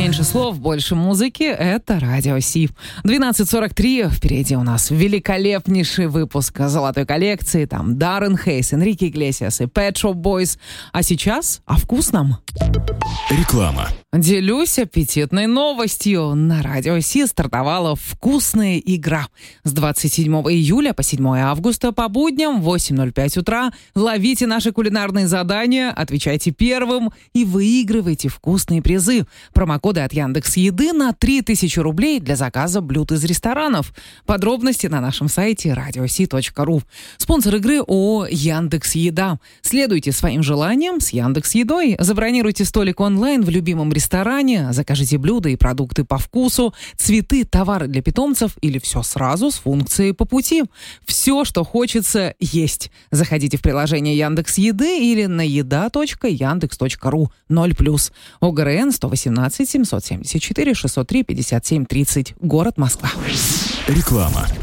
Меньше слов, больше музыки. Это Радио Си. 12:43. Впереди у нас великолепнейший выпуск золотой коллекции. Там Даррен Хейс, Энрике Иглесиас и Pet Shop Boys. А сейчас о вкусном. Реклама. Делюсь аппетитной новостью. На Радио Си стартовала вкусная игра. С 27 июля по 7 августа по будням в 8:05 утра ловите наши кулинарные задания, отвечайте первым и выигрывайте вкусные призы. Промокоды от Яндекс.Еды на 3000 рублей для заказа блюд из ресторанов. Подробности на нашем сайте radiosi.ru. Спонсор игры ООО «Яндекс.Еда». Следуйте своим желаниям с Яндекс.Едой. Забронируйте столик онлайн в любимом ресторане, закажите блюда и продукты по вкусу, цветы, товары для питомцев или все сразу с функцией по пути. Все, что хочется, есть. Заходите в приложение Яндекс.Еды или на еда.яндекс.ру 0+. ОГРН 118 774 603 57 30. Город Москва. Реклама.